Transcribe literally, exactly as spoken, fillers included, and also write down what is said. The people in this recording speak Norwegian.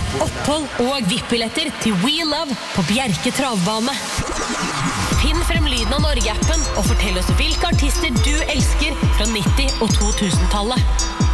opphold og V I P-billetter til We Love på Bjerke Travbane. Finn frem lyden av Norge-appen og fortell oss hvilke artister du elsker fra nitti- og to tusen-tallet.